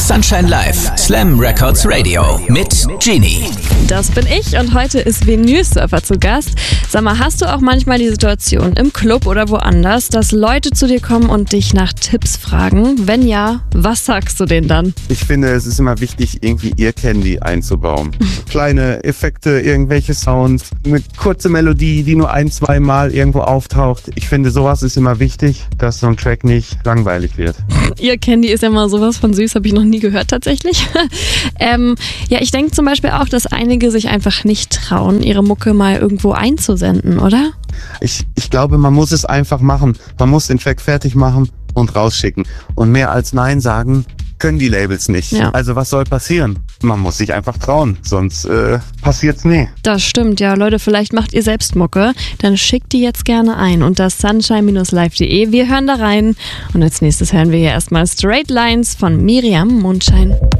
Sunshine Live, Slam Records Radio mit Genie. Das bin ich und heute ist Vinylsurfer zu Gast. Sag mal, hast du auch manchmal die Situation im Club oder woanders, dass Leute zu dir kommen und dich nach Tipps fragen? Wenn ja, was sagst du denen dann? Ich finde, es ist immer wichtig, irgendwie Ear-Candy einzubauen. Kleine Effekte, irgendwelche Sounds, eine kurze Melodie, die nur ein-, zweimal irgendwo auftaucht. Ich finde, sowas ist immer wichtig, dass so ein Track nicht langweilig wird. Ihr Candy ist ja mal sowas von süß, habe ich noch nie gehört tatsächlich. Ja, ich denke zum Beispiel auch, dass einige sich einfach nicht trauen, ihre Mucke mal irgendwo einzusenden, oder? Ich glaube, man muss es einfach machen. Man muss den Track fertig machen und rausschicken. Und mehr als Nein sagen können die Labels nicht. Ja. Also was soll passieren? Man muss sich einfach trauen, sonst passiert's nie. Das stimmt, ja. Leute, vielleicht macht ihr selbst Mucke. Dann schickt die jetzt gerne ein unter sunshine-live.de. Wir hören da rein. Und als nächstes hören wir hier erstmal Straight Lines von Miriam Mondschein.